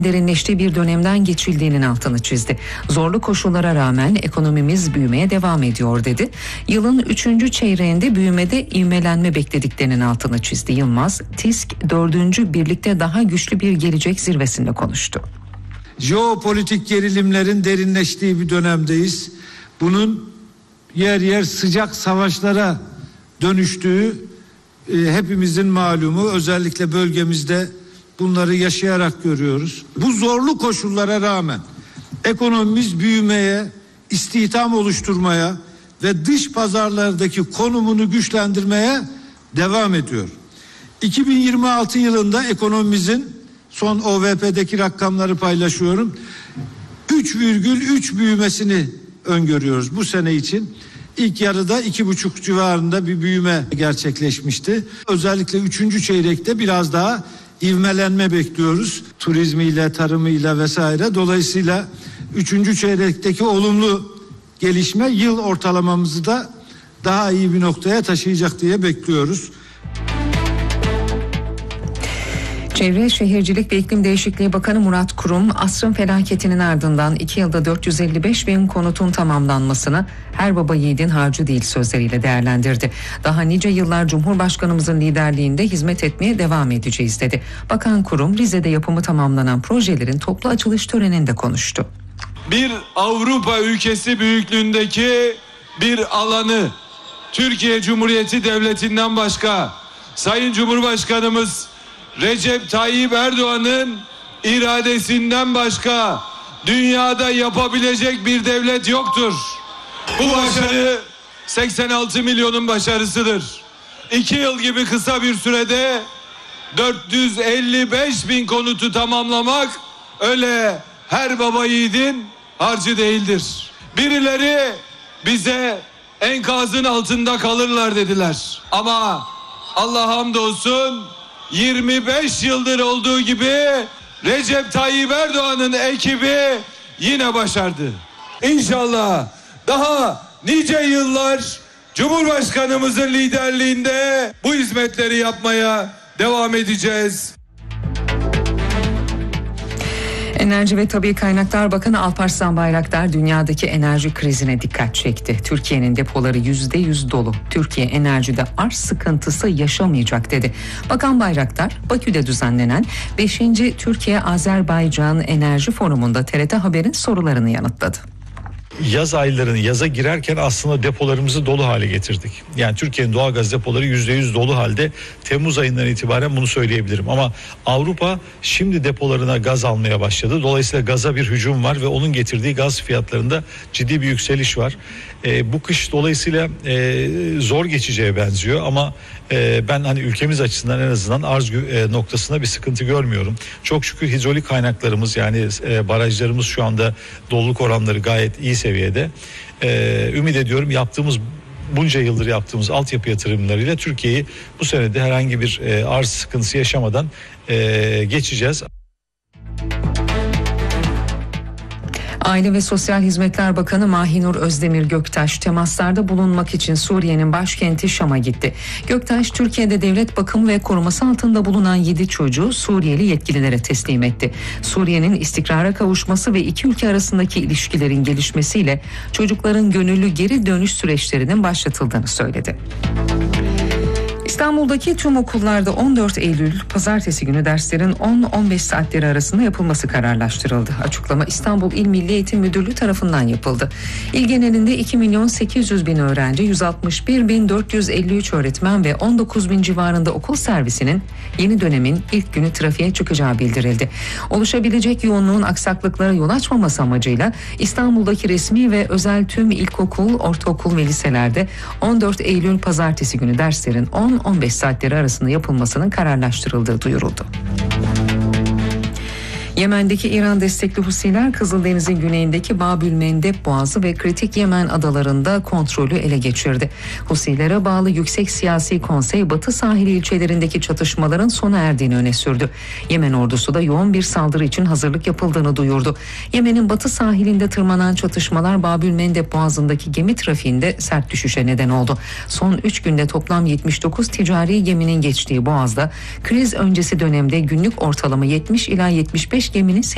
derinleştiği bir dönemden geçildiğinin altını çizdi. Zorlu koşullara rağmen ekonomimiz büyümeye devam ediyor dedi. Yılın 3. çeyreğinde büyümede ivmelenme beklediklerinin altını çizdi. Yılmaz, TİSK 4. birlikte daha güçlü bir gelecek zirvesinde konuştu. Jeopolitik gerilimlerin derinleştiği bir dönemdeyiz. Bunun yer yer sıcak savaşlara dönüştüğü hepimizin malumu. Özellikle bölgemizde bunları yaşayarak görüyoruz. Bu zorlu koşullara rağmen ekonomimiz büyümeye, istihdam oluşturmaya ve dış pazarlardaki konumunu güçlendirmeye devam ediyor. 2026 yılında ekonomimizin son OVP'deki rakamları paylaşıyorum. 3,3 büyümesini öngörüyoruz bu sene için. İlk yarıda 2,5 civarında bir büyüme gerçekleşmişti. Özellikle 3. çeyrekte biraz daha ivmelenme bekliyoruz. Turizmiyle, tarımıyla vesaire. Dolayısıyla 3. çeyrekteki olumlu gelişme yıl ortalamamızı da daha iyi bir noktaya taşıyacak diye bekliyoruz. Çevre, Şehircilik ve İklim Değişikliği Bakanı Murat Kurum, asrın felaketinin ardından 2 yılda 455 bin konutun tamamlanmasını her baba yiğidin harcı değil sözleriyle değerlendirdi. Daha nice yıllar Cumhurbaşkanımızın liderliğinde hizmet etmeye devam edeceğiz dedi. Bakan Kurum, Rize'de yapımı tamamlanan projelerin toplu açılış töreninde konuştu. Bir Avrupa ülkesi büyüklüğündeki bir alanı Türkiye Cumhuriyeti Devleti'nden başka Sayın Cumhurbaşkanımız Recep Tayyip Erdoğan'ın iradesinden başka dünyada yapabilecek bir devlet yoktur. Bu başarı 86 milyonun başarısıdır. 2 yıl gibi kısa bir sürede 455 bin konutu tamamlamak öyle her baba yiğidin harcı değildir. Birileri bize enkazın altında kalırlar dediler. Ama Allah hamdolsun 25 yıldır olduğu gibi Recep Tayyip Erdoğan'ın ekibi yine başardı. İnşallah daha nice yıllar Cumhurbaşkanımızın liderliğinde bu hizmetleri yapmaya devam edeceğiz. Enerji ve Tabii Kaynaklar Bakanı Alparslan Bayraktar dünyadaki enerji krizine dikkat çekti. Türkiye'nin depoları %100 dolu. Türkiye enerjide arz sıkıntısı yaşamayacak dedi. Bakan Bayraktar, Bakü'de düzenlenen 5. Türkiye-Azerbaycan Enerji Forumu'nda TRT Haber'in sorularını yanıtladı. Yaza girerken aslında depolarımızı dolu hale getirdik. Yani Türkiye'nin doğalgaz depoları %100 dolu halde. Temmuz ayından itibaren bunu söyleyebilirim. Ama Avrupa şimdi depolarına gaz almaya başladı. Dolayısıyla gaza bir hücum var ve onun getirdiği gaz fiyatlarında ciddi bir yükseliş var. Bu kış dolayısıyla zor geçeceğe benziyor ama ben hani ülkemiz açısından en azından arz noktasında bir sıkıntı görmüyorum. Çok şükür hidrolik kaynaklarımız yani barajlarımız şu anda doluluk oranları gayet iyi seviyede. Ümit ediyorum bunca yıldır yaptığımız altyapı yatırımlarıyla Türkiye'yi bu senede herhangi bir arz sıkıntısı yaşamadan geçeceğiz. Aile ve Sosyal Hizmetler Bakanı Mahinur Özdemir Göktaş temaslarda bulunmak için Suriye'nin başkenti Şam'a gitti. Göktaş, Türkiye'de devlet bakım ve koruması altında bulunan 7 çocuğu Suriyeli yetkililere teslim etti. Suriye'nin istikrara kavuşması ve iki ülke arasındaki ilişkilerin gelişmesiyle çocukların gönüllü geri dönüş süreçlerinin başlatıldığını söyledi. İstanbul'daki tüm okullarda 14 Eylül Pazartesi günü derslerin 10-15 saatleri arasında yapılması kararlaştırıldı. Açıklama İstanbul İl Milli Eğitim Müdürlüğü tarafından yapıldı. İl genelinde 2.800.000 öğrenci, 161.453 öğretmen ve 19.000 civarında okul servisinin yeni dönemin ilk günü trafiğe çıkacağı bildirildi. Oluşabilecek yoğunluğun aksaklıklara yol açmaması amacıyla İstanbul'daki resmi ve özel tüm ilkokul, ortaokul ve liselerde 14 Eylül Pazartesi günü derslerin 10-15 saatleri arasında yapılmasının kararlaştırıldığı duyuruldu. Yemen'deki İran destekli Husiler Kızıldeniz'in güneyindeki Babül Mendeb Boğazı ve kritik Yemen adalarında kontrolü ele geçirdi. Husilere bağlı Yüksek Siyasi Konsey Batı sahili ilçelerindeki çatışmaların sona erdiğini öne sürdü. Yemen ordusu da yoğun bir saldırı için hazırlık yapıldığını duyurdu. Yemen'in batı sahilinde tırmanan çatışmalar Babül Mendeb Boğazı'ndaki gemi trafiğinde sert düşüşe neden oldu. Son 3 günde toplam 79 ticari geminin geçtiği Boğaz'da kriz öncesi dönemde günlük ortalama 70 ila 75 geminin